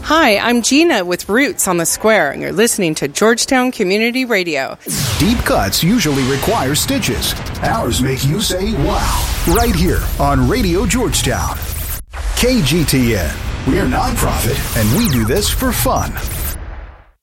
Hi, I'm Gina with Roots on the Square, and you're listening to Georgetown Community Radio. Deep cuts usually require stitches. Ours make you say, wow, right here on Radio Georgetown. KGTN. We're nonprofit, and we do this for fun.